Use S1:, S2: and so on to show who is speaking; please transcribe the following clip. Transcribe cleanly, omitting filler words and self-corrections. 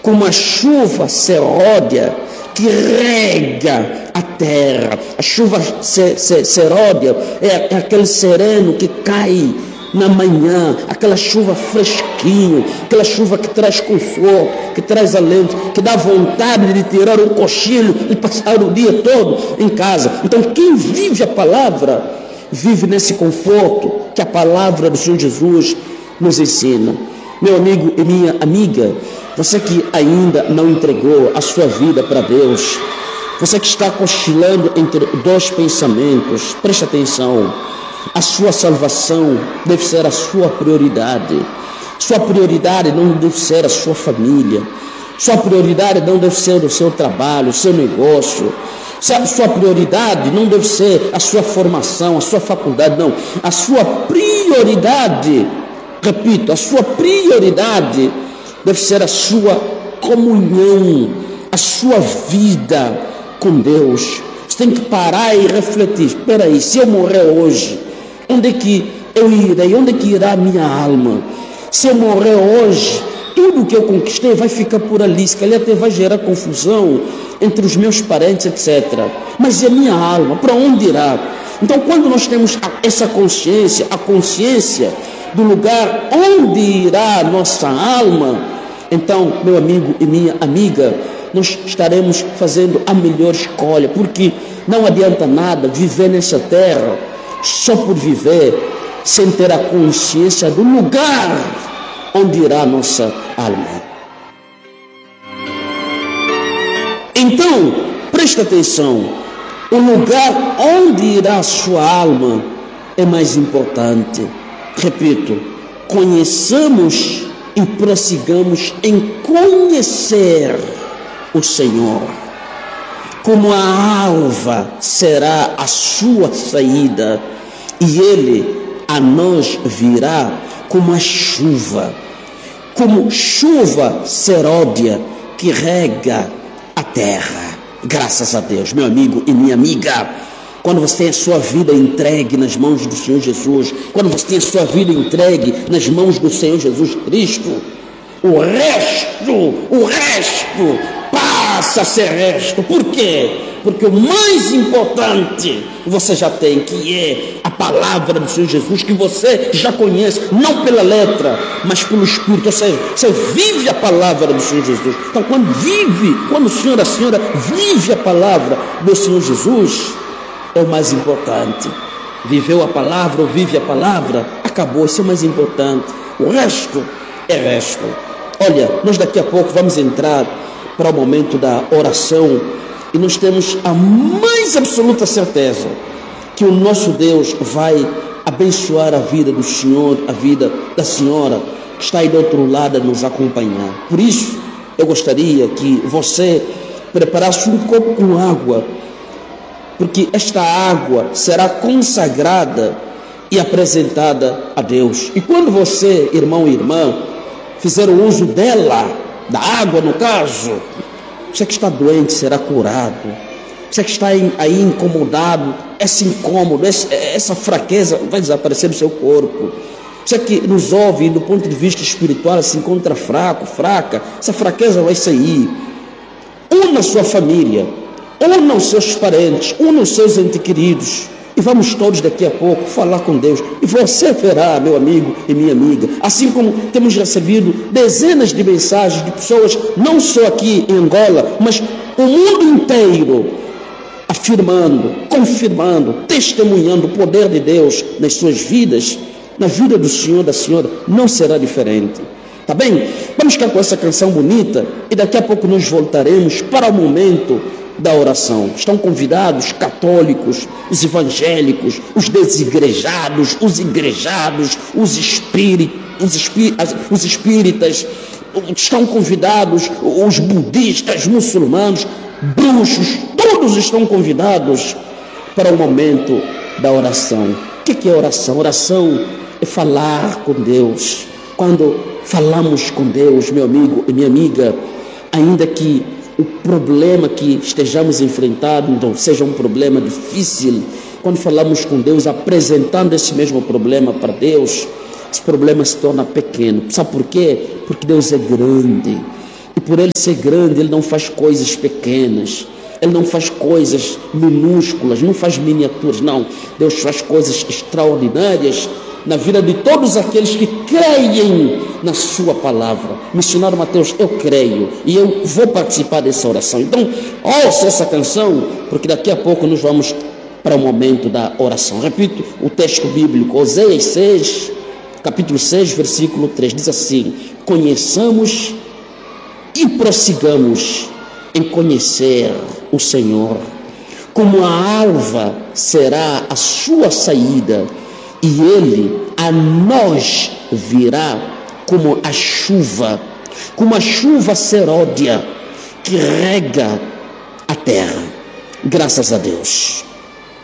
S1: como a chuva seródia que rega a terra. A chuva seródia é aquele sereno que cai na manhã, aquela chuva fresquinho, aquela chuva que traz conforto, que traz alento, que dá vontade de tirar um cochilo e passar o dia todo em casa. Então quem vive a palavra, vive nesse conforto que a palavra do Senhor Jesus nos ensina. Meu amigo e minha amiga, você que ainda não entregou a sua vida para Deus, você que está cochilando entre dois pensamentos, preste atenção. A sua salvação deve ser a sua prioridade. Sua prioridade não deve ser a sua família. Sua prioridade não deve ser o seu trabalho, o seu negócio. Sua prioridade não deve ser a sua formação, a sua faculdade, não. A sua prioridade, repito, a sua prioridade deve ser a sua comunhão, a sua vida com Deus. Você tem que parar e refletir. Espera aí, se eu morrer hoje, onde é que eu irei? Onde é que irá a minha alma? Se eu morrer hoje, tudo que eu conquistei vai ficar por ali. Se calhar até vai gerar confusão entre os meus parentes, etc. Mas e a minha alma? Para onde irá? Então, quando nós temos essa consciência, a consciência do lugar onde irá a nossa alma, então, meu amigo e minha amiga, nós estaremos fazendo a melhor escolha, porque não adianta nada viver nessa terra só por viver, sem ter a consciência do lugar onde irá a nossa alma. Então, presta atenção, o lugar onde irá a sua alma é mais importante. Repito, conheçamos e prossigamos em conhecer o Senhor. Como a alva será a sua saída, e Ele a nós virá como a chuva, como chuva seródia que rega a terra. Graças a Deus, meu amigo e minha amiga, quando você tem a sua vida entregue nas mãos do Senhor Jesus, quando você tem a sua vida entregue nas mãos do Senhor Jesus Cristo, o resto passa a ser resto. Por quê? Porque o mais importante você já tem, que é a palavra do Senhor Jesus, que você já conhece, não pela letra, mas pelo Espírito. Ou seja, você vive a palavra do Senhor Jesus. Então, quando o Senhor, a senhora vive a palavra do Senhor Jesus, é o mais importante. Viveu a palavra ou vive a palavra, acabou, isso é o mais importante. O resto é resto. Olha, nós daqui a pouco vamos entrar para o momento da oração, e nós temos a mais absoluta certeza que o nosso Deus vai abençoar a vida do Senhor, a vida da senhora que está aí do outro lado a nos acompanhar. Por isso, eu gostaria que você preparasse um copo com água, porque esta água será consagrada e apresentada a Deus. E quando você, irmão e irmã, fizer o uso dela, da água no caso, você que está doente será curado. Você que está aí incomodado, esse incômodo, essa fraqueza vai desaparecer do seu corpo. Você que nos ouve do ponto de vista espiritual se encontra fraco, fraca, essa fraqueza vai sair. Una a sua família, una os seus parentes, una os seus entes queridos, e vamos todos daqui a pouco falar com Deus. E você verá, meu amigo e minha amiga, assim como temos recebido dezenas de mensagens de pessoas, não só aqui em Angola, mas o mundo inteiro, afirmando, confirmando, testemunhando o poder de Deus nas suas vidas, na vida do Senhor, da senhora, não será diferente. Tá bem? Vamos ficar com essa canção bonita e daqui a pouco nós voltaremos para o momento da oração. Estão convidados católicos, os evangélicos, os desigrejados, os igrejados, os espíritas, estão convidados os budistas, muçulmanos, bruxos, todos estão convidados para o momento da oração. O que é oração? Oração é falar com Deus. Quando falamos com Deus, meu amigo e minha amiga, ainda que o problema que estejamos enfrentando seja um problema difícil, quando falamos com Deus, apresentando esse mesmo problema para Deus, esse problema se torna pequeno. Sabe por quê? Porque Deus é grande. E por Ele ser grande, Ele não faz coisas pequenas. Ele não faz coisas minúsculas, não faz miniaturas, não. Deus faz coisas extraordinárias na vida de todos aqueles que creem na sua palavra. Missionário Mateus, eu creio e eu vou participar dessa oração. Então, ouça essa canção, porque daqui a pouco nós vamos para o momento da oração. Repito o texto bíblico, Oséias 6, capítulo 6, versículo 3, diz assim: conheçamos e prossigamos em conhecer o Senhor. Como a alva será a sua saída, e Ele a nós virá como a chuva seródia que rega a terra. Graças a Deus.